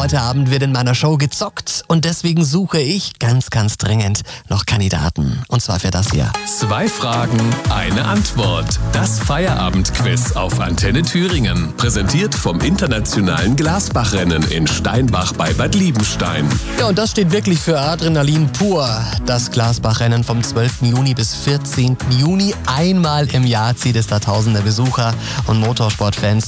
Heute Abend wird in meiner Show gezockt und deswegen suche ich ganz, ganz dringend noch Kandidaten. Und zwar für das hier. 2 Fragen, eine Antwort. Das Feierabendquiz auf Antenne Thüringen. Präsentiert vom internationalen Glasbachrennen in Steinbach bei Bad Liebenstein. Ja, und das steht wirklich für Adrenalin pur. Das Glasbachrennen vom 12. Juni bis 14. Juni. Einmal im Jahr zieht es da tausende Besucher und Motorsportfans